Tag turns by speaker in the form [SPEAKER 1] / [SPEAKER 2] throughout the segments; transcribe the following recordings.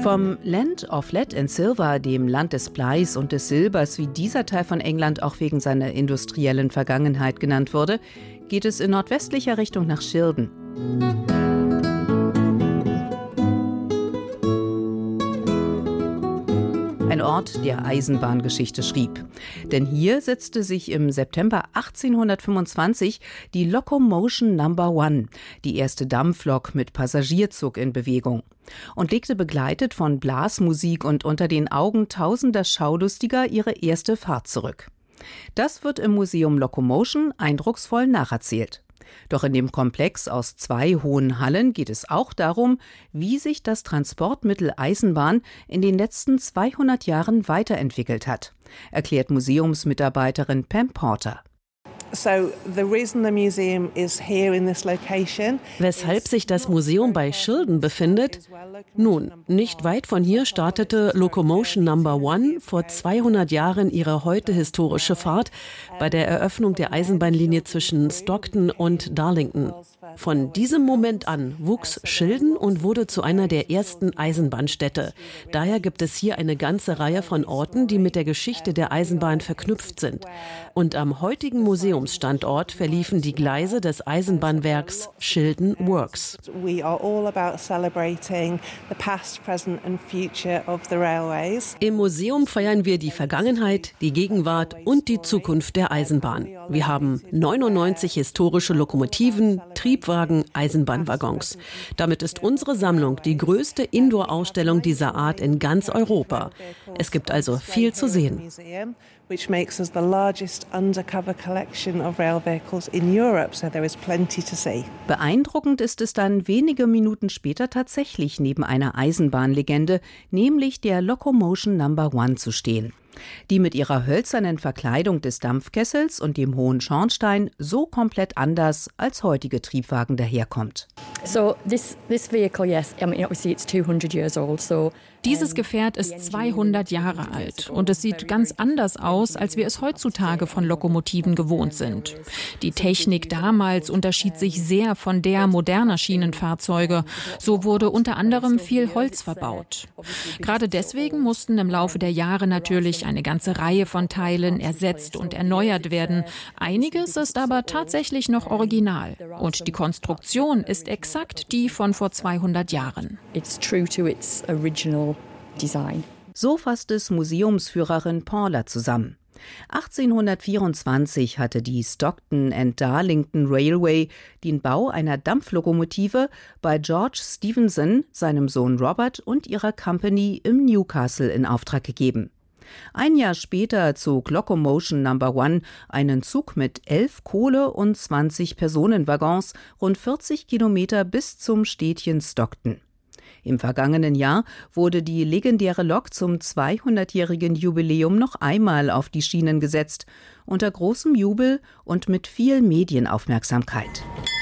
[SPEAKER 1] Vom Land of Lead and Silver, dem Land des Bleis und des Silbers, wie dieser Teil von England auch wegen seiner industriellen Vergangenheit genannt wurde, geht es in nordwestlicher Richtung nach Shildon. Ein Ort, der Eisenbahngeschichte schrieb. Denn hier setzte sich im September 1825 die Locomotion No. 1, die erste Dampflok mit Passagierzug, in Bewegung und legte begleitet von Blasmusik und unter den Augen tausender Schaulustiger ihre erste Fahrt zurück. Das wird im Museum Locomotion eindrucksvoll nacherzählt. Doch in dem Komplex aus 2 hohen Hallen geht es auch darum, wie sich das Transportmittel Eisenbahn in den letzten 200 Jahren weiterentwickelt hat, erklärt Museumsmitarbeiterin Pam Porter.
[SPEAKER 2] Weshalb sich das Museum bei Shildon befindet? Nun, nicht weit von hier startete Locomotion No. 1 vor 200 Jahren ihre heute historische Fahrt bei der Eröffnung der Eisenbahnlinie zwischen Stockton und Darlington. Von diesem Moment an wuchs Shildon und wurde zu einer der ersten Eisenbahnstädte. Daher gibt es hier eine ganze Reihe von Orten, die mit der Geschichte der Eisenbahn verknüpft sind. Und am heutigen Museumsstandort verliefen die Gleise des Eisenbahnwerks Shildon Works. Im Museum feiern wir die Vergangenheit, die Gegenwart und die Zukunft der Eisenbahn. Wir haben 99 historische Lokomotiven, Triebwagen, Eisenbahnwaggons. Damit ist unsere Sammlung die größte Indoor-Ausstellung dieser Art in ganz Europa. Es gibt also viel zu sehen.
[SPEAKER 3] Which makes us the largest undercover collection of rail vehicles in Europe, so there is plenty to see.
[SPEAKER 1] Beeindruckend ist es dann wenige Minuten später tatsächlich neben einer Eisenbahnlegende, nämlich der Locomotion No. 1 zu stehen, die mit ihrer hölzernen Verkleidung des Dampfkessels und dem hohen Schornstein so komplett anders als heutige Triebwagen daherkommt.
[SPEAKER 4] So this vehicle, yes, I mean obviously it's 200 years old, so
[SPEAKER 5] dieses Gefährt ist 200 Jahre alt und es sieht ganz anders aus, als wir es heutzutage von Lokomotiven gewohnt sind. Die Technik damals unterschied sich sehr von der moderner Schienenfahrzeuge. So wurde unter anderem viel Holz verbaut. Gerade deswegen mussten im Laufe der Jahre natürlich eine ganze Reihe von Teilen ersetzt und erneuert werden. Einiges ist aber tatsächlich noch original und die Konstruktion ist exakt die von vor 200 Jahren.
[SPEAKER 4] It's true to its original design.
[SPEAKER 1] So fasst es Museumsführerin Paula zusammen. 1824 hatte die Stockton and Darlington Railway den Bau einer Dampflokomotive bei George Stephenson, seinem Sohn Robert und ihrer Company im Newcastle in Auftrag gegeben. Ein Jahr später zog Locomotion No. 1 einen Zug mit 11 Kohle- und 20 Personenwaggons rund 40 Kilometer bis zum Städtchen Stockton. Im vergangenen Jahr wurde die legendäre Lok zum 200-jährigen Jubiläum noch einmal auf die Schienen gesetzt, unter großem Jubel und mit viel Medienaufmerksamkeit.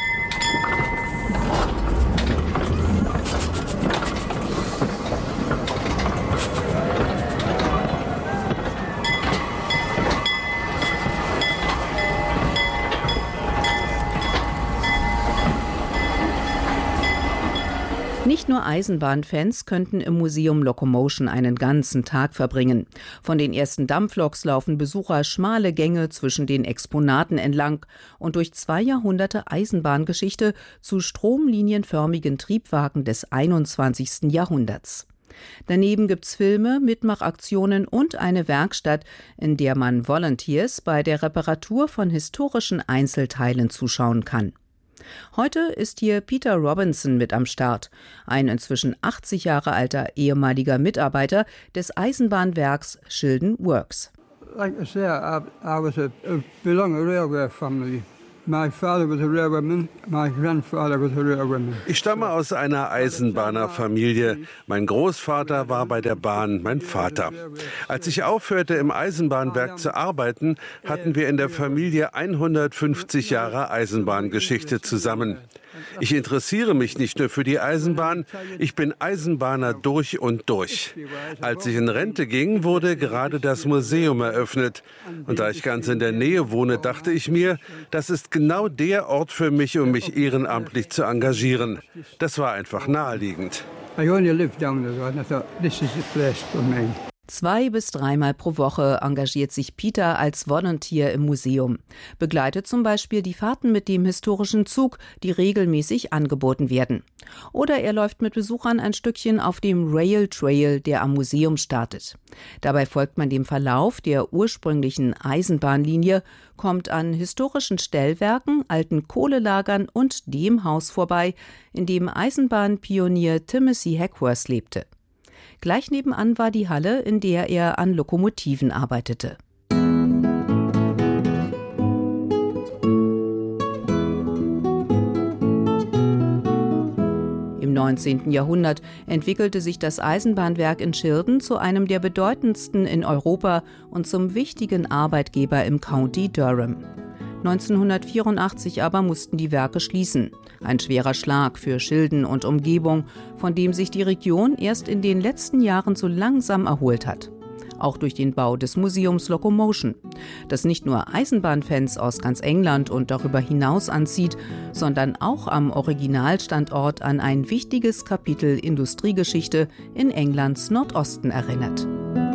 [SPEAKER 1] Nicht nur Eisenbahnfans könnten im Museum Locomotion einen ganzen Tag verbringen. Von den ersten Dampfloks laufen Besucher schmale Gänge zwischen den Exponaten entlang und durch 2 Jahrhunderte Eisenbahngeschichte zu stromlinienförmigen Triebwagen des 21. Jahrhunderts. Daneben gibt's Filme, Mitmachaktionen und eine Werkstatt, in der man Volunteers bei der Reparatur von historischen Einzelteilen zuschauen kann. Heute ist hier Peter Robinson mit am Start, ein inzwischen 80 Jahre alter ehemaliger Mitarbeiter des Eisenbahnwerks Shildon Works.
[SPEAKER 6] Like I say, I was a belong a railway family. My father was a railwayman, my grandfather was a railwayman.
[SPEAKER 7] Ich stamme aus einer Eisenbahnerfamilie. Mein Großvater war bei der Bahn, mein Vater. Als ich aufhörte, im Eisenbahnwerk zu arbeiten, hatten wir in der Familie 150 Jahre Eisenbahngeschichte zusammen. Ich interessiere mich nicht nur für die Eisenbahn, ich bin Eisenbahner durch und durch. Als ich in Rente ging, wurde gerade das Museum eröffnet. Und da ich ganz in der Nähe wohne, dachte ich mir, das ist genau der Ort für mich, um mich ehrenamtlich zu engagieren. Das war einfach naheliegend.
[SPEAKER 6] I only lived down the road and I thought, this is the place for me.
[SPEAKER 1] 2- bis 3-mal pro Woche engagiert sich Peter als Volunteer im Museum, begleitet zum Beispiel die Fahrten mit dem historischen Zug, die regelmäßig angeboten werden. Oder er läuft mit Besuchern ein Stückchen auf dem Rail Trail, der am Museum startet. Dabei folgt man dem Verlauf der ursprünglichen Eisenbahnlinie, kommt an historischen Stellwerken, alten Kohlelagern und dem Haus vorbei, in dem Eisenbahnpionier Timothy Hackworth lebte. Gleich nebenan war die Halle, in der er an Lokomotiven arbeitete. Im 19. Jahrhundert entwickelte sich das Eisenbahnwerk in Shildon zu einem der bedeutendsten in Europa und zum wichtigen Arbeitgeber im County Durham. 1984 aber mussten die Werke schließen. Ein schwerer Schlag für Shildon und Umgebung, von dem sich die Region erst in den letzten Jahren so langsam erholt hat. Auch durch den Bau des Museums Locomotion, das nicht nur Eisenbahnfans aus ganz England und darüber hinaus anzieht, sondern auch am Originalstandort an ein wichtiges Kapitel Industriegeschichte in Englands Nordosten erinnert.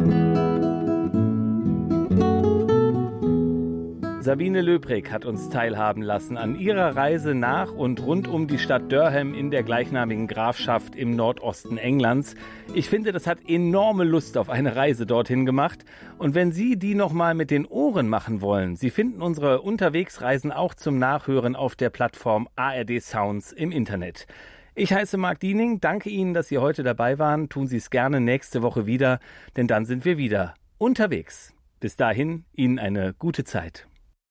[SPEAKER 8] Sabine Löbrig hat uns teilhaben lassen an ihrer Reise nach und rund um die Stadt Durham in der gleichnamigen Grafschaft im Nordosten Englands. Ich finde, das hat enorme Lust auf eine Reise dorthin gemacht. Und wenn Sie die nochmal mit den Ohren machen wollen, Sie finden unsere Unterwegsreisen auch zum Nachhören auf der Plattform ARD Sounds im Internet. Ich heiße Marc Diening, danke Ihnen, dass Sie heute dabei waren. Tun Sie es gerne nächste Woche wieder, denn dann sind wir wieder unterwegs. Bis dahin, Ihnen eine gute Zeit.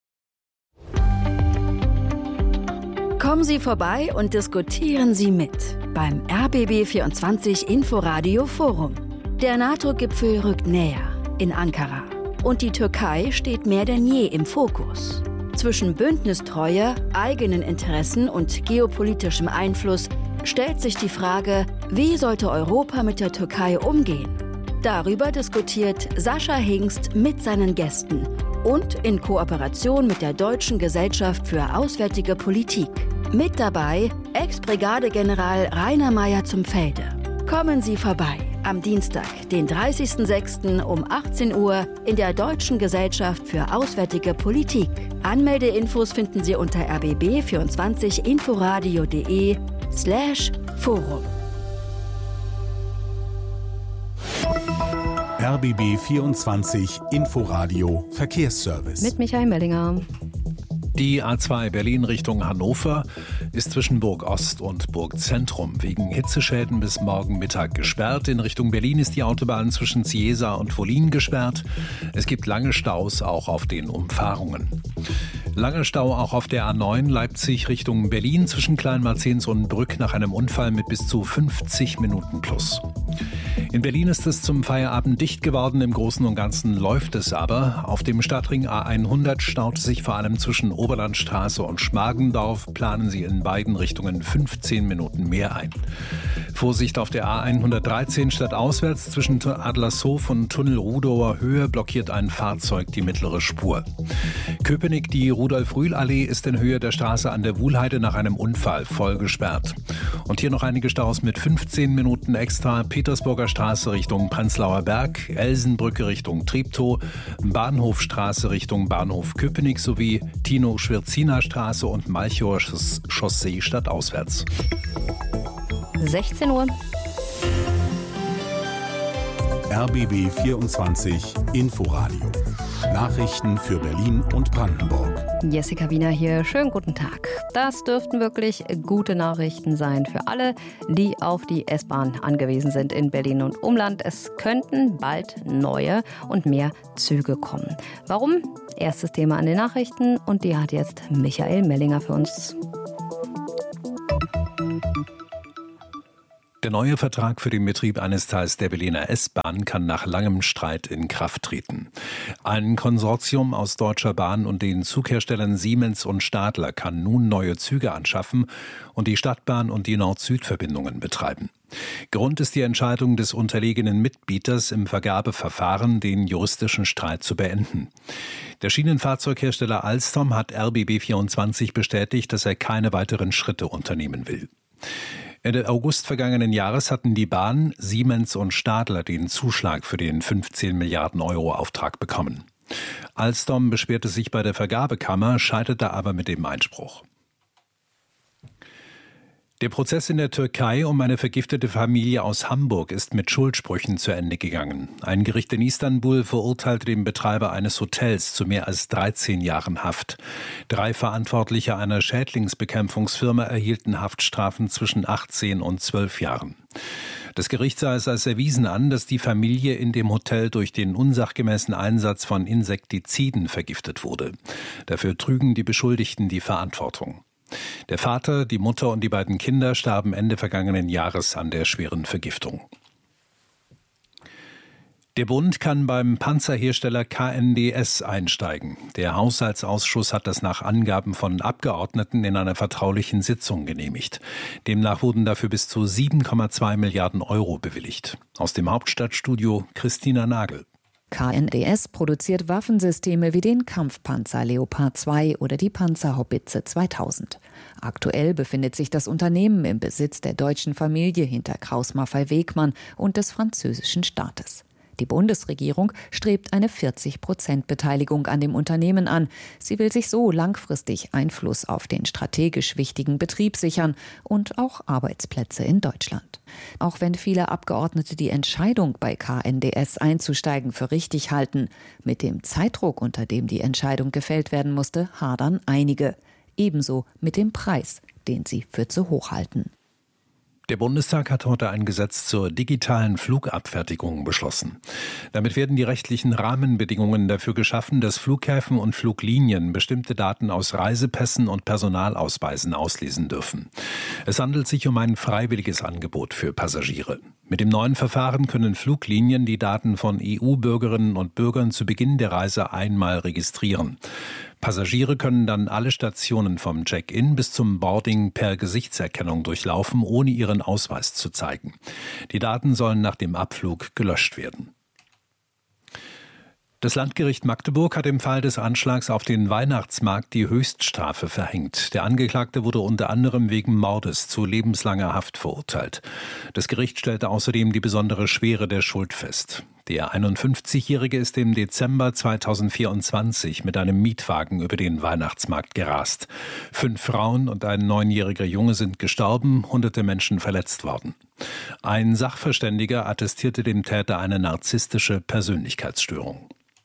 [SPEAKER 9] Kommen Sie vorbei und diskutieren Sie mit beim RBB24 Inforadio Forum. Der NATO-Gipfel rückt näher in Ankara und die Türkei steht mehr denn je im Fokus. Zwischen Bündnistreue, eigenen Interessen und geopolitischem Einfluss stellt sich die Frage, wie sollte Europa mit der Türkei umgehen? Darüber diskutiert Sascha Hingst mit seinen Gästen und in Kooperation mit der Deutschen Gesellschaft für Auswärtige Politik. Mit dabei Ex-Brigadegeneral Rainer Meyer zum Felde. Kommen Sie vorbei am Dienstag, den 30.06. um 18 Uhr in der Deutschen Gesellschaft für Auswärtige Politik. Anmeldeinfos finden Sie unter rbb24inforadio.de/Forum.
[SPEAKER 10] RBB 24 Inforadio Verkehrsservice.
[SPEAKER 11] Mit Michael Mellinger.
[SPEAKER 12] Die A2 Berlin Richtung Hannover ist zwischen Burg Ost und Burg Zentrum wegen Hitzeschäden bis morgen Mittag gesperrt. In Richtung Berlin ist die Autobahn zwischen Ciesa und Wollin gesperrt. Es gibt lange Staus auch auf den Umfahrungen. Lange Stau auch auf der A9 Leipzig Richtung Berlin zwischen Kleinmarzens und Brück nach einem Unfall mit bis zu 50 Minuten plus. In Berlin ist es zum Feierabend dicht geworden. Im Großen und Ganzen läuft es aber. Auf dem Stadtring A100 staut es sich vor allem zwischen Oberlandstraße und Schmargendorf. Planen Sie in beiden Richtungen 15 Minuten mehr ein. Vorsicht auf der A113 stadtauswärts zwischen Adlershof und Tunnel Rudower Höhe blockiert ein Fahrzeug die mittlere Spur. Köpenick, die Rudolf-Rühl-Allee ist in Höhe der Straße an der Wuhlheide nach einem Unfall voll gesperrt. Und hier noch einige Staus mit 15 Minuten extra. Petersburger Straße Richtung Prenzlauer Berg, Elsenbrücke Richtung Treptow, Bahnhofstraße Richtung Bahnhof Köpenick sowie Tino-Schwirziner Straße und Malchower Chaussee stadtauswärts.
[SPEAKER 11] 16 Uhr.
[SPEAKER 10] RBB 24 Inforadio. Nachrichten für Berlin und Brandenburg.
[SPEAKER 11] Jessica Wiener hier. Schönen guten Tag. Das dürften wirklich gute Nachrichten sein für alle, die auf die S-Bahn angewiesen sind in Berlin und Umland. Es könnten bald neue und mehr Züge kommen. Warum? Erstes Thema an den Nachrichten und die hat jetzt Michael Mellinger für uns.
[SPEAKER 12] Der neue Vertrag für den Betrieb eines Teils der Berliner S-Bahn kann nach langem Streit in Kraft treten. Ein Konsortium aus Deutscher Bahn und den Zugherstellern Siemens und Stadler kann nun neue Züge anschaffen und die Stadtbahn und die Nord-Süd-Verbindungen betreiben. Grund ist die Entscheidung des unterlegenen Mitbieters im Vergabeverfahren, den juristischen Streit zu beenden. Der Schienenfahrzeughersteller Alstom hat RBB24 bestätigt, dass er keine weiteren Schritte unternehmen will. Ende August vergangenen Jahres hatten die Bahn, Siemens und Stadler den Zuschlag für den 15 Milliarden Euro Auftrag bekommen. Alstom beschwerte sich bei der Vergabekammer, scheiterte aber mit dem Einspruch. Der Prozess in der Türkei um eine vergiftete Familie aus Hamburg ist mit Schuldsprüchen zu Ende gegangen. Ein Gericht in Istanbul verurteilte den Betreiber eines Hotels zu mehr als 13 Jahren Haft. 3 Verantwortliche einer Schädlingsbekämpfungsfirma erhielten Haftstrafen zwischen 18 und 12 Jahren. Das Gericht sah es als erwiesen an, dass die Familie in dem Hotel durch den unsachgemäßen Einsatz von Insektiziden vergiftet wurde. Dafür trügen die Beschuldigten die Verantwortung. Der Vater, die Mutter und die beiden Kinder starben Ende vergangenen Jahres an der schweren Vergiftung. Der Bund kann beim Panzerhersteller KNDS einsteigen. Der Haushaltsausschuss hat das nach Angaben von Abgeordneten in einer vertraulichen Sitzung genehmigt. Demnach wurden dafür bis zu 7,2 Milliarden Euro bewilligt. Aus dem Hauptstadtstudio Christina Nagel.
[SPEAKER 13] KNDS produziert Waffensysteme wie den Kampfpanzer Leopard 2 oder die Panzerhaubitze 2000. Aktuell befindet sich das Unternehmen im Besitz der deutschen Familie hinter Krauss-Maffei-Wegmann und des französischen Staates. Die Bundesregierung strebt eine 40% Beteiligung an dem Unternehmen an. Sie will sich so langfristig Einfluss auf den strategisch wichtigen Betrieb sichern und auch Arbeitsplätze in Deutschland. Auch wenn viele Abgeordnete die Entscheidung, bei KNDS einzusteigen, für richtig halten, mit dem Zeitdruck, unter dem die Entscheidung gefällt werden musste, hadern einige. Ebenso mit dem Preis, den sie für zu hoch halten.
[SPEAKER 12] Der Bundestag hat heute ein Gesetz zur digitalen Flugabfertigung beschlossen. Damit werden die rechtlichen Rahmenbedingungen dafür geschaffen, dass Flughäfen und Fluglinien bestimmte Daten aus Reisepässen und Personalausweisen auslesen dürfen. Es handelt sich um ein freiwilliges Angebot für Passagiere. Mit dem neuen Verfahren können Fluglinien die Daten von EU-Bürgerinnen und Bürgern zu Beginn der Reise einmal registrieren. Passagiere können dann alle Stationen vom Check-in bis zum Boarding per Gesichtserkennung durchlaufen, ohne ihren Ausweis zu zeigen. Die Daten sollen nach dem Abflug gelöscht werden. Das Landgericht Magdeburg hat im Fall des Anschlags auf den Weihnachtsmarkt die Höchststrafe verhängt. Der Angeklagte wurde unter anderem wegen Mordes zu lebenslanger Haft verurteilt. Das Gericht stellte außerdem die besondere Schwere der Schuld fest. Der 51-Jährige ist im Dezember 2024 mit einem Mietwagen über den Weihnachtsmarkt gerast. 5 Frauen und ein 9-jähriger Junge sind gestorben, hunderte Menschen verletzt worden. Ein Sachverständiger attestierte dem Täter eine narzisstische Persönlichkeitsstörung.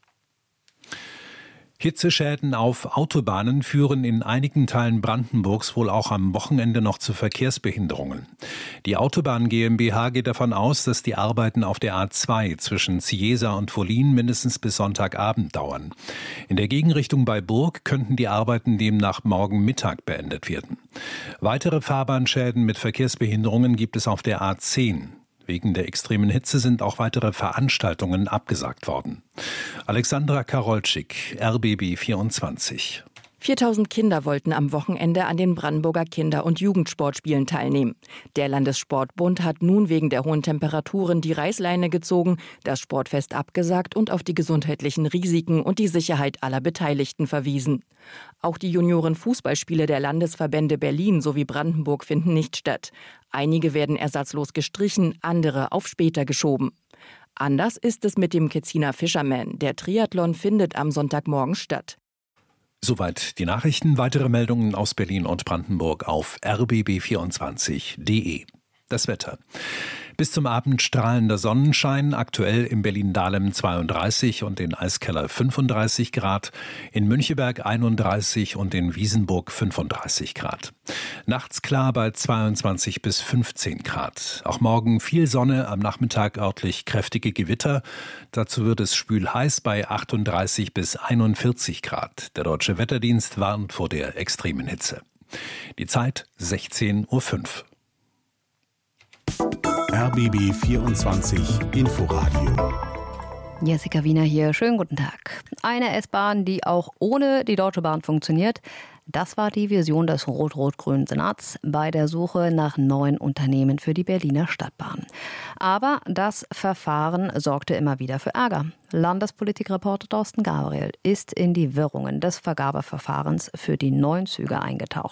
[SPEAKER 12] Hitzeschäden auf Autobahnen führen in einigen Teilen Brandenburgs wohl auch am Wochenende noch zu Verkehrsbehinderungen. Die Autobahn GmbH geht davon aus, dass die Arbeiten auf der A2 zwischen Cieza und Wollin mindestens bis Sonntagabend dauern. In der Gegenrichtung bei Burg könnten die Arbeiten demnach morgen Mittag beendet werden. Weitere Fahrbahnschäden mit Verkehrsbehinderungen gibt es auf der A10. Wegen der extremen Hitze sind auch weitere Veranstaltungen abgesagt worden. Alexandra Karolczyk, RBB 24.
[SPEAKER 14] 4000 Kinder wollten am Wochenende an den Brandenburger Kinder- und Jugendsportspielen teilnehmen. Der Landessportbund hat nun wegen der hohen Temperaturen die Reißleine gezogen, das Sportfest abgesagt und auf die gesundheitlichen Risiken und die Sicherheit aller Beteiligten verwiesen. Auch die Junioren-Fußballspiele der Landesverbände Berlin sowie Brandenburg finden nicht statt. Einige werden ersatzlos gestrichen, andere auf später geschoben. Anders ist es mit dem Ketziner Fisherman. Der Triathlon findet am Sonntagmorgen statt.
[SPEAKER 12] Soweit die Nachrichten. Weitere Meldungen aus Berlin und Brandenburg auf rbb24.de. Das Wetter. Bis zum Abend strahlender Sonnenschein, aktuell in Berlin-Dahlem 32 und in Eiskeller 35 Grad, in Müncheberg 31 und in Wiesenburg 35 Grad. Nachts klar bei 22 bis 15 Grad. Auch morgen viel Sonne, am Nachmittag örtlich kräftige Gewitter. Dazu wird es schwül-heiß bei 38 bis 41 Grad. Der Deutsche Wetterdienst warnt vor der extremen Hitze. Die Zeit 16:05 Uhr.
[SPEAKER 10] RBB 24 Inforadio.
[SPEAKER 11] Jessica Wiener hier, schönen guten Tag. Eine S-Bahn, die auch ohne die Deutsche Bahn funktioniert, das war die Vision des rot-rot-grünen Senats bei der Suche nach neuen Unternehmen für die Berliner Stadtbahn. Aber das Verfahren sorgte immer wieder für Ärger. Landespolitikreporter Thorsten Gabriel ist in die Wirrungen des Vergabeverfahrens für die neuen Züge eingetaucht.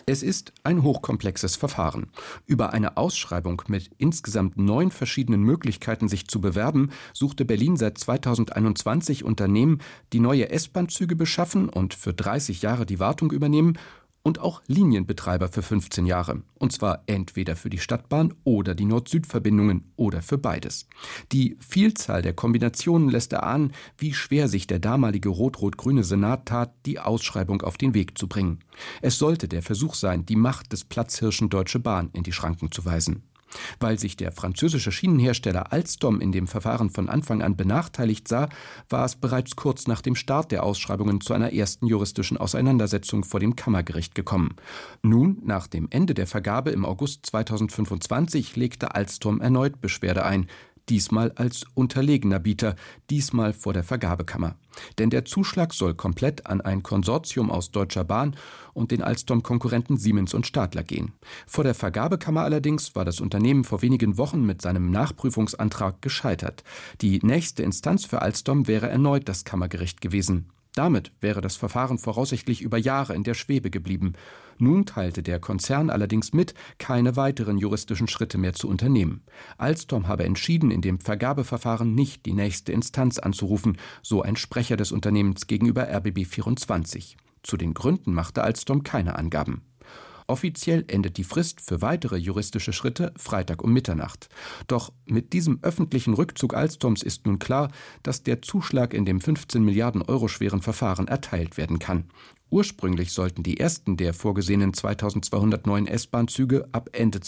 [SPEAKER 15] Es ist ein hochkomplexes Verfahren. Über eine Ausschreibung mit insgesamt 9 verschiedenen Möglichkeiten, sich zu bewerben, suchte Berlin seit 2021 Unternehmen, die neue S-Bahn-Züge beschaffen und für 30 Jahre die Wartung übernehmen, und auch Linienbetreiber für 15 Jahre. Und zwar entweder für die Stadtbahn oder die Nord-Süd-Verbindungen oder für beides. Die Vielzahl der Kombinationen lässt erahnen, wie schwer sich der damalige rot-rot-grüne Senat tat, die Ausschreibung auf den Weg zu bringen. Es sollte der Versuch sein, die Macht des Platzhirschen Deutsche Bahn in die Schranken zu weisen. Weil sich der französische Schienenhersteller Alstom in dem Verfahren von Anfang an benachteiligt sah, war es bereits kurz nach dem Start der Ausschreibungen zu einer ersten juristischen Auseinandersetzung vor dem Kammergericht gekommen. Nun, nach dem Ende der Vergabe im August 2025, legte Alstom erneut Beschwerde ein. Diesmal als unterlegener Bieter, diesmal vor der Vergabekammer. Denn der Zuschlag soll komplett an ein Konsortium aus Deutscher Bahn und den Alstom-Konkurrenten Siemens und Stadler gehen. Vor der Vergabekammer allerdings war das Unternehmen vor wenigen Wochen mit seinem Nachprüfungsantrag gescheitert. Die nächste Instanz für Alstom wäre erneut das Kammergericht gewesen. Damit wäre das Verfahren voraussichtlich über Jahre in der Schwebe geblieben. Nun teilte der Konzern allerdings mit, keine weiteren juristischen Schritte mehr zu unternehmen. Alstom habe entschieden, in dem Vergabeverfahren nicht die nächste Instanz anzurufen, so ein Sprecher des Unternehmens gegenüber RBB24. Zu den Gründen machte Alstom keine Angaben. Offiziell endet die Frist für weitere juristische Schritte Freitag um Mitternacht. Doch mit diesem öffentlichen Rückzug Alstoms ist nun klar, dass der Zuschlag in dem 15 Milliarden Euro schweren Verfahren erteilt werden kann. Ursprünglich sollten die ersten der vorgesehenen 2209 S-Bahn-Züge ab Ende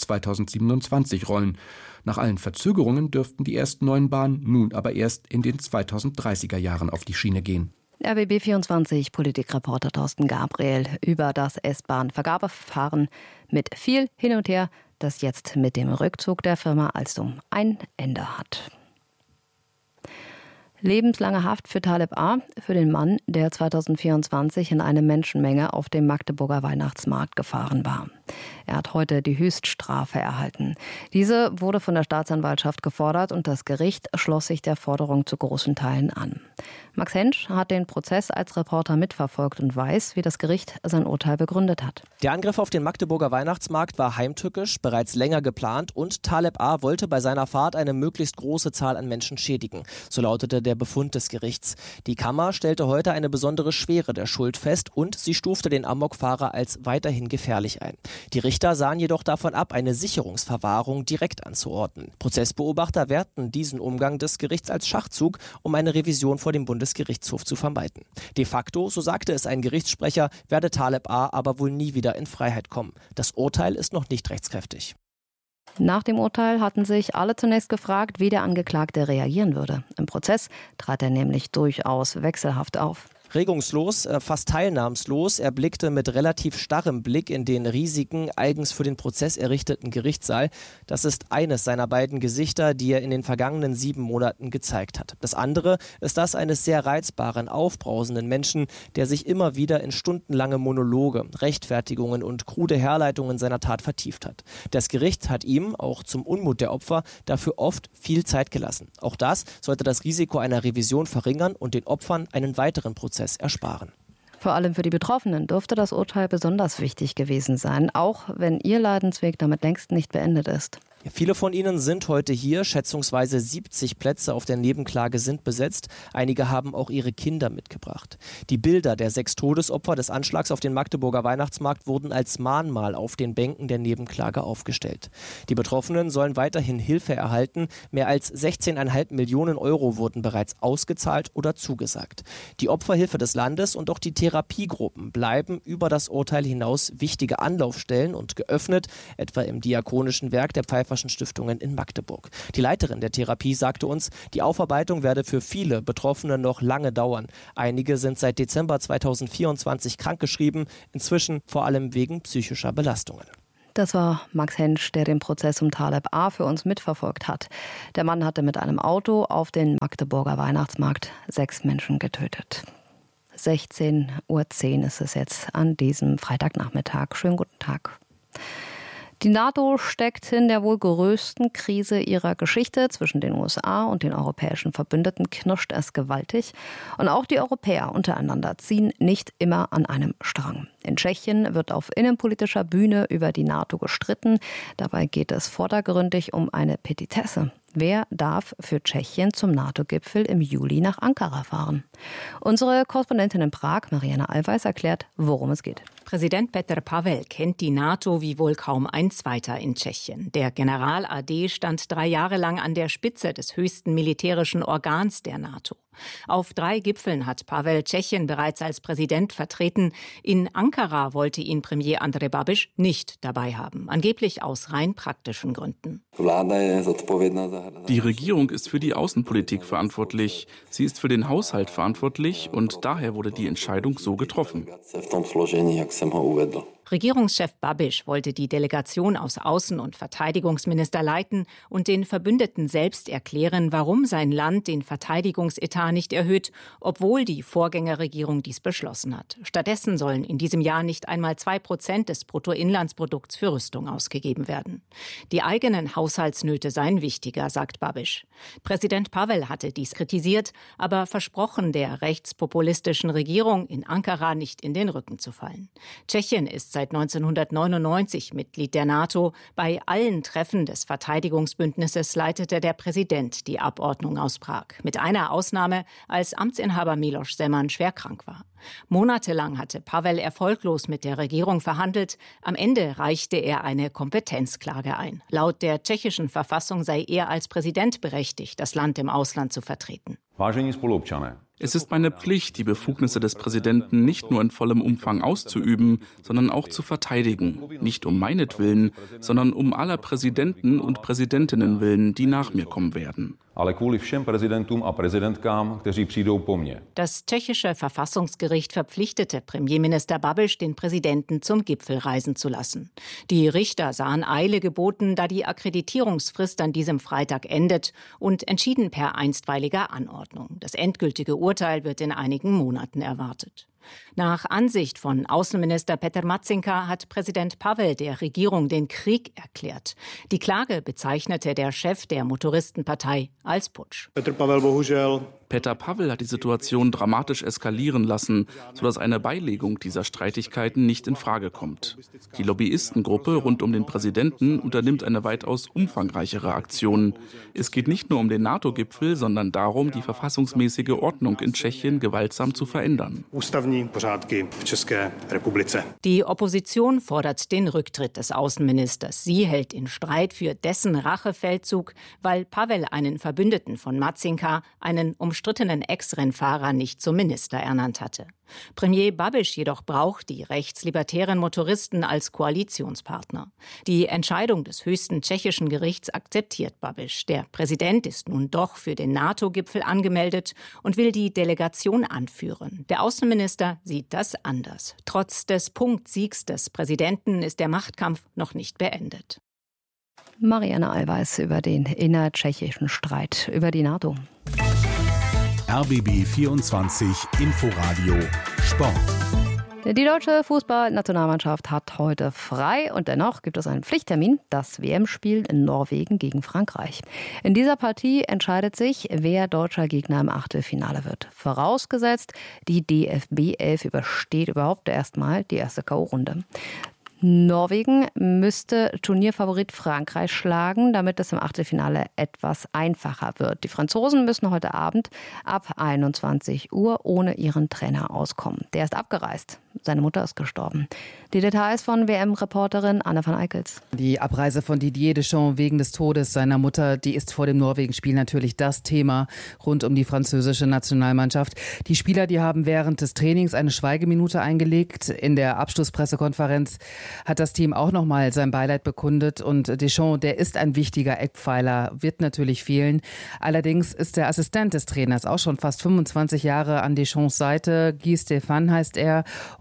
[SPEAKER 15] 2027 rollen. Nach allen Verzögerungen dürften die ersten 9 Bahnen nun aber erst in den 2030er Jahren auf die Schiene gehen.
[SPEAKER 11] RBB24 Politikreporter Thorsten Gabriel über das S-Bahn-Vergabeverfahren mit viel hin und her, das jetzt mit dem Rückzug der Firma Alstom ein Ende hat. Lebenslange Haft für Taleb A., für den Mann, der 2024 in eine Menschenmenge auf dem Magdeburger Weihnachtsmarkt gefahren war. Er hat heute die Höchststrafe erhalten. Diese wurde von der Staatsanwaltschaft gefordert und das Gericht schloss sich der Forderung zu großen Teilen an. Max Hensch hat den Prozess als Reporter mitverfolgt und weiß, wie das Gericht sein Urteil begründet hat.
[SPEAKER 16] Der Angriff auf den Magdeburger Weihnachtsmarkt war heimtückisch, bereits länger geplant und Taleb A. wollte bei seiner Fahrt eine möglichst große Zahl an Menschen schädigen. So lautete der Befund des Gerichts. Die Kammer stellte heute eine besondere Schwere der Schuld fest und sie stufte den Amokfahrer als weiterhin gefährlich ein. Die Richter sahen jedoch davon ab, eine Sicherungsverwahrung direkt anzuordnen. Prozessbeobachter werten diesen Umgang des Gerichts als Schachzug, um eine Revision vor dem Bundesgerichtshof zu vermeiden. De facto, so sagte es ein Gerichtssprecher, werde Taleb A. aber wohl nie wieder in Freiheit kommen. Das Urteil ist noch nicht rechtskräftig.
[SPEAKER 11] Nach dem Urteil hatten sich alle zunächst gefragt, wie der Angeklagte reagieren würde. Im Prozess trat er nämlich durchaus wechselhaft auf.
[SPEAKER 16] Regungslos, fast teilnahmslos. Er blickte mit relativ starrem Blick in den riesigen, eigens für den Prozess errichteten Gerichtssaal. Das ist eines seiner beiden Gesichter, die er in den vergangenen 7 Monaten gezeigt hat. Das andere ist das eines sehr reizbaren, aufbrausenden Menschen, der sich immer wieder in stundenlange Monologe, Rechtfertigungen und krude Herleitungen seiner Tat vertieft hat. Das Gericht hat ihm, auch zum Unmut der Opfer, dafür oft viel Zeit gelassen. Auch das sollte das Risiko einer Revision verringern und den Opfern einen weiteren Prozess ersparen.
[SPEAKER 11] Vor allem für die Betroffenen dürfte das Urteil besonders wichtig gewesen sein, auch wenn ihr Leidensweg damit längst nicht beendet ist.
[SPEAKER 16] Viele von ihnen sind heute hier. Schätzungsweise 70 Plätze auf der Nebenklage sind besetzt. Einige haben auch ihre Kinder mitgebracht. Die Bilder der 6 Todesopfer des Anschlags auf den Magdeburger Weihnachtsmarkt wurden als Mahnmal auf den Bänken der Nebenklage aufgestellt. Die Betroffenen sollen weiterhin Hilfe erhalten. Mehr als 16,5 Millionen Euro wurden bereits ausgezahlt oder zugesagt. Die Opferhilfe des Landes und auch die Therapiegruppen bleiben über das Urteil hinaus wichtige Anlaufstellen und geöffnet, etwa im Diakonischen Werk der Pfeiferschen Stiftungen in Magdeburg. Die Leiterin der Therapie sagte uns, die Aufarbeitung werde für viele Betroffene noch lange dauern. Einige sind seit Dezember 2024 krankgeschrieben, inzwischen vor allem wegen psychischer Belastungen.
[SPEAKER 11] Das war Max Hensch, der den Prozess um Taleb A. für uns mitverfolgt hat. Der Mann hatte mit einem Auto auf den Magdeburger Weihnachtsmarkt 6 Menschen getötet. 16:10 Uhr ist es jetzt an diesem Freitagnachmittag. Schönen guten Tag. Die NATO steckt in der wohl größten Krise ihrer Geschichte. Zwischen den USA und den europäischen Verbündeten knirscht es gewaltig. Und auch die Europäer untereinander ziehen nicht immer an einem Strang. In Tschechien wird auf innenpolitischer Bühne über die NATO gestritten. Dabei geht es vordergründig um eine Petitesse. Wer darf für Tschechien zum NATO-Gipfel im Juli nach Ankara fahren? Unsere Korrespondentin in Prag, Marianne Allweis, erklärt, worum es geht.
[SPEAKER 17] Präsident Petr Pavel kennt die NATO wie wohl kaum ein zweiter in Tschechien. Der General AD stand 3 Jahre lang an der Spitze des höchsten militärischen Organs der NATO. Auf 3 Gipfeln hat Pavel Tschechien bereits als Präsident vertreten. In Ankara wollte ihn Premier Andrej Babiš nicht dabei haben, angeblich aus rein praktischen Gründen.
[SPEAKER 18] Die Regierung ist für die Außenpolitik verantwortlich. Sie ist für den Haushalt verantwortlich und daher wurde die Entscheidung so getroffen.
[SPEAKER 17] Regierungschef Babiš wollte die Delegation aus Außen- und Verteidigungsminister leiten und den Verbündeten selbst erklären, warum sein Land den Verteidigungsetat nicht erhöht, obwohl die Vorgängerregierung dies beschlossen hat. Stattdessen sollen in diesem Jahr nicht einmal 2% des Bruttoinlandsprodukts für Rüstung ausgegeben werden. Die eigenen Haushaltsnöte seien wichtiger, sagt Babiš. Präsident Pavel hatte dies kritisiert, aber versprochen, der rechtspopulistischen Regierung in Ankara nicht in den Rücken zu fallen. Tschechien ist seit 1999 Mitglied der NATO. Bei allen Treffen des Verteidigungsbündnisses leitete der Präsident die Abordnung aus Prag. Mit einer Ausnahme, als Amtsinhaber Miloš Zeman schwer krank war. Monatelang hatte Pavel erfolglos mit der Regierung verhandelt. Am Ende reichte er eine Kompetenzklage ein. Laut der tschechischen Verfassung sei er als Präsident berechtigt, das Land im Ausland zu vertreten.
[SPEAKER 18] Es ist meine Pflicht, die Befugnisse des Präsidenten nicht nur in vollem Umfang auszuüben, sondern auch zu verteidigen. Nicht um meinetwillen, sondern um aller Präsidenten und Präsidentinnen willen, die nach mir kommen werden.
[SPEAKER 17] Das tschechische Verfassungsgericht verpflichtete Premierminister Babiš, den Präsidenten zum Gipfel reisen zu lassen. Die Richter sahen Eile geboten, da die Akkreditierungsfrist an diesem Freitag endet, und entschieden per einstweiliger Anordnung. Das endgültige Urteil wird in einigen Monaten erwartet. Nach Ansicht von Außenminister Petr Matzinka hat Präsident Pavel der Regierung den Krieg erklärt. Die Klage bezeichnete der Chef der Motoristenpartei als Putsch.
[SPEAKER 18] Petr Pavel hat die Situation dramatisch eskalieren lassen, sodass eine Beilegung dieser Streitigkeiten nicht in Frage kommt. Die Lobbyistengruppe rund um den Präsidenten unternimmt eine weitaus umfangreichere Aktion. Es geht nicht nur um den NATO-Gipfel, sondern darum, die verfassungsmäßige Ordnung in Tschechien gewaltsam zu verändern.
[SPEAKER 17] Die Opposition fordert den Rücktritt des Außenministers. Sie hält in Streit für dessen Rachefeldzug, weil Pavel einen Verbündeten von Matzinka, einen umstrittenen Ex-Rennfahrer, nicht zum Minister ernannt hatte. Premier Babiš jedoch braucht die rechtslibertären Motoristen als Koalitionspartner. Die Entscheidung des höchsten tschechischen Gerichts akzeptiert Babiš. Der Präsident ist nun doch für den NATO-Gipfel angemeldet und will die Delegation anführen. Der Außenminister sieht das anders. Trotz des Punktsiegs des Präsidenten ist der Machtkampf noch nicht beendet.
[SPEAKER 11] Marianne Allweis über den innertschechischen Streit über die NATO.
[SPEAKER 10] RBB 24 Inforadio Sport.
[SPEAKER 11] Die deutsche Fußballnationalmannschaft hat heute frei und dennoch gibt es einen Pflichttermin, das WM-Spiel in Norwegen gegen Frankreich. In dieser Partie entscheidet sich, wer deutscher Gegner im Achtelfinale wird. Vorausgesetzt, die DFB 11 übersteht überhaupt erstmal die erste K.O.-Runde. Norwegen müsste Turnierfavorit Frankreich schlagen, damit es im Achtelfinale etwas einfacher wird. Die Franzosen müssen heute Abend ab 21 Uhr ohne ihren Trainer auskommen. Der ist abgereist. Seine Mutter ist gestorben. Die Details von WM-Reporterin Anne van Eickels.
[SPEAKER 19] Die Abreise von Didier Deschamps wegen des Todes seiner Mutter, die ist vor dem Norwegen-Spiel natürlich das Thema rund um die französische Nationalmannschaft. Die Spieler, die haben während des Trainings eine Schweigeminute eingelegt. In der Abschlusspressekonferenz hat das Team auch nochmal sein Beileid bekundet. Und Deschamps, der ist ein wichtiger Eckpfeiler, wird natürlich fehlen. Allerdings ist der Assistent des Trainers auch schon fast 25 Jahre an Deschamps Seite. Guy Stéphane heißt er. Und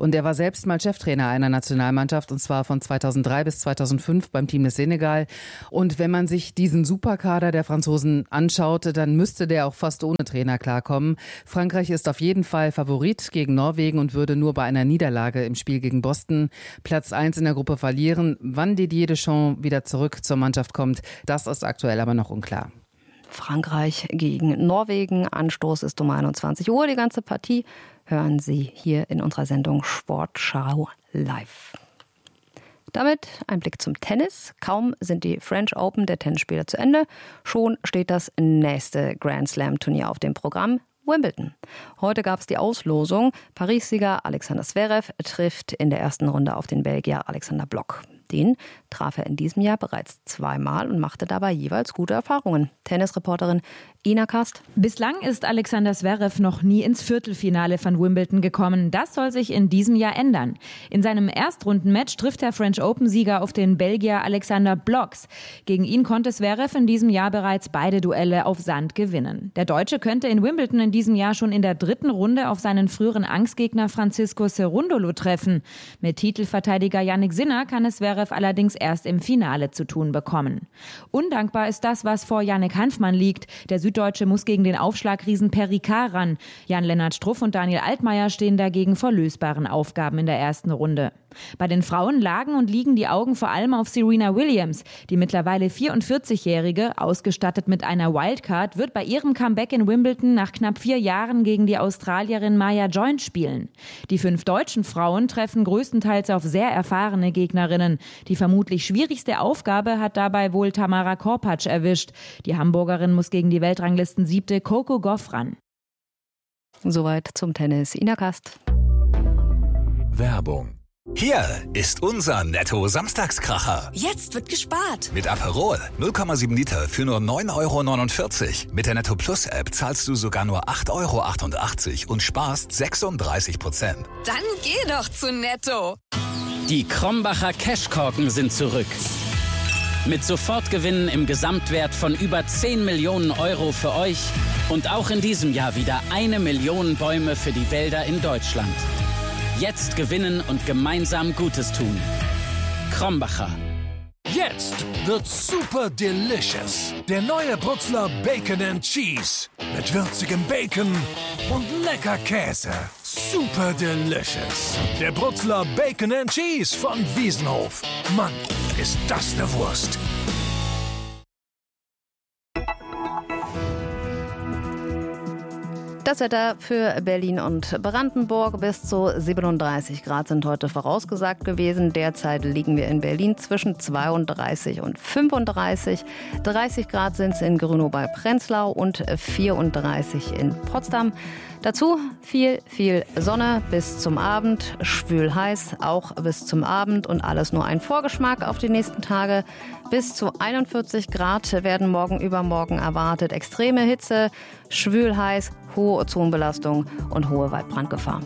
[SPEAKER 19] Und er war selbst mal Cheftrainer einer Nationalmannschaft, und zwar von 2003 bis 2005 beim Team des Senegal. Und wenn man sich diesen Superkader der Franzosen anschaute, dann müsste der auch fast ohne Trainer klarkommen. Frankreich ist auf jeden Fall Favorit gegen Norwegen und würde nur bei einer Niederlage im Spiel gegen Boston Platz 1 in der Gruppe verlieren. Wann Didier Deschamps wieder zurück zur Mannschaft kommt, das ist aktuell aber noch unklar.
[SPEAKER 11] Frankreich gegen Norwegen. Anstoß ist um 21 Uhr. Die ganze Partie hören Sie hier in unserer Sendung Sportschau live. Damit ein Blick zum Tennis. Kaum sind die French Open der Tennisspieler zu Ende, schon steht das nächste Grand Slam Turnier auf dem Programm, Wimbledon. Heute gab es die Auslosung. Paris-Sieger Alexander Zverev trifft in der ersten Runde auf den Belgier Alexander Blok. Den traf er in diesem Jahr bereits zweimal und machte dabei jeweils gute Erfahrungen. Tennisreporterin Ina Kast.
[SPEAKER 20] Bislang ist Alexander Zverev noch nie ins Viertelfinale von Wimbledon gekommen. Das soll sich in diesem Jahr ändern. In seinem Erstrundenmatch trifft der French Open-Sieger auf den Belgier Alexander Blok. Gegen ihn konnte Zverev in diesem Jahr bereits beide Duelle auf Sand gewinnen. Der Deutsche könnte in Wimbledon in diesem Jahr schon in der dritten Runde auf seinen früheren Angstgegner Francisco Cerundolo treffen. Mit Titelverteidiger Jannik Sinner kann es Zverev allerdings erst im Finale zu tun bekommen. Undankbar ist das, was vor Jannik Hanfmann liegt. Der Süddeutsche muss gegen den Aufschlagriesen Per Ricard ran. Jan-Lennart Struff und Daniel Altmaier stehen dagegen vor lösbaren Aufgaben in der ersten Runde. Bei den Frauen lagen und liegen die Augen vor allem auf Serena Williams. Die mittlerweile 44-Jährige, ausgestattet mit einer Wildcard, wird bei ihrem Comeback in Wimbledon nach knapp 4 Jahren gegen die Australierin Maya Joint spielen. Die 5 deutschen Frauen treffen größtenteils auf sehr erfahrene Gegnerinnen. Die vermutlich schwierigste Aufgabe hat dabei wohl Tamara Korpatsch erwischt. Die Hamburgerin muss gegen die Weltranglisten-7. Coco Gauff ran.
[SPEAKER 11] Soweit zum Tennis. Ina Kast.
[SPEAKER 10] Werbung.
[SPEAKER 21] Hier ist unser Netto-Samstagskracher.
[SPEAKER 22] Jetzt wird gespart.
[SPEAKER 21] Mit Aperol 0,7 Liter für nur 9,49 €. Mit der Netto Plus App zahlst du sogar nur 8,88 € und sparst 36%.
[SPEAKER 22] Dann geh doch zu Netto.
[SPEAKER 23] Die Krombacher Cashkorken sind zurück. Mit Sofortgewinnen im Gesamtwert von über 10 Millionen € für euch und auch in diesem Jahr wieder 1 Million Bäume für die Wälder in Deutschland. Jetzt gewinnen und gemeinsam Gutes tun. Krombacher.
[SPEAKER 24] Jetzt wird's super delicious. Der neue Brutzler Bacon and Cheese. Mit würzigem Bacon und lecker Käse. Super delicious. Der Brutzler Bacon and Cheese von Wiesenhof. Mann, ist das eine Wurst.
[SPEAKER 11] Das Wetter für Berlin und Brandenburg. Bis zu 37 Grad sind heute vorausgesagt gewesen. Derzeit liegen wir in Berlin zwischen 32 und 35. 30 Grad sind es in Grünow bei Prenzlau und 34 in Potsdam. Dazu viel Sonne bis zum Abend, schwül heiß auch bis zum Abend und alles nur ein Vorgeschmack auf die nächsten Tage. Bis zu 41 Grad werden morgen übermorgen erwartet. Extreme Hitze, schwül heiß, hohe Ozonbelastung und hohe Waldbrandgefahr.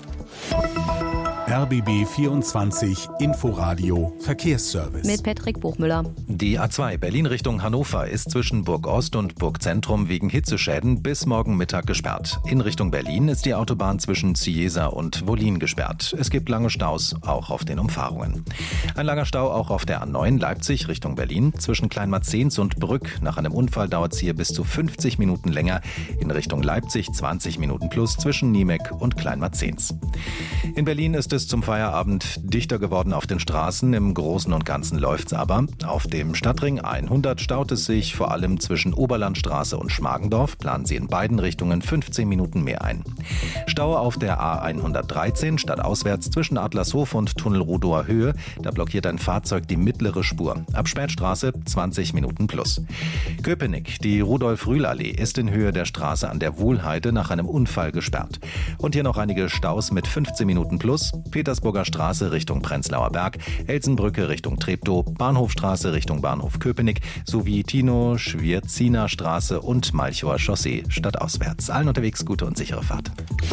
[SPEAKER 10] RBB 24 Inforadio Verkehrsservice.
[SPEAKER 11] Mit Patrick Buchmüller.
[SPEAKER 25] Die A2 Berlin Richtung Hannover ist zwischen Burg Ost und Burg Zentrum wegen Hitzeschäden bis morgen Mittag gesperrt. In Richtung Berlin ist die Autobahn zwischen Cieza und Wollin gesperrt. Es gibt lange Staus, auch auf den Umfahrungen. Ein langer Stau auch auf der A9 Leipzig Richtung Berlin. Zwischen Kleinmarzens und Brück. Nach einem Unfall dauert es hier bis zu 50 Minuten länger. In Richtung Leipzig 20 Minuten plus zwischen Niemek und Kleinmarzens. In Berlin ist es zum Feierabend dichter geworden auf den Straßen. Im Großen und Ganzen läuft's aber. Auf dem Stadtring 100 staut es sich vor allem zwischen Oberlandstraße und Schmargendorf. Planen Sie in beiden Richtungen 15 Minuten mehr ein. Stau auf der A113 stadtauswärts zwischen Adlershof und Tunnelrudower Höhe. Da blockiert ein Fahrzeug die mittlere Spur. Ab Spätstraße 20 Minuten plus. Köpenick, die Rudolf-Rühl-Allee ist in Höhe der Straße an der Wohlheide nach einem Unfall gesperrt. Und hier noch einige Staus mit 15 Minuten plus. Petersburger Straße Richtung Prenzlauer Berg, Elsenbrücke Richtung Treptow, Bahnhofstraße Richtung Bahnhof Köpenick sowie Tino-Schwierziner Straße und Malchower Chaussee stadtauswärts. Allen unterwegs gute und sichere Fahrt.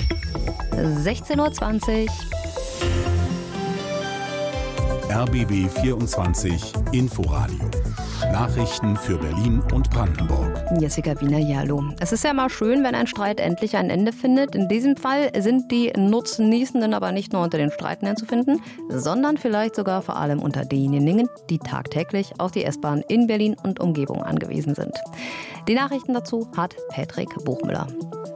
[SPEAKER 11] 16:20 Uhr.
[SPEAKER 10] RBB 24 Inforadio. Nachrichten für Berlin und Brandenburg.
[SPEAKER 11] Jessica Wiener-Jallo. Es ist ja mal schön, wenn ein Streit endlich ein Ende findet. In diesem Fall sind die Nutznießenden aber nicht nur unter den Streitenden zu finden, sondern vielleicht sogar vor allem unter denjenigen, die tagtäglich auf die S-Bahn in Berlin und Umgebung angewiesen sind. Die Nachrichten dazu hat Patrick Buchmüller.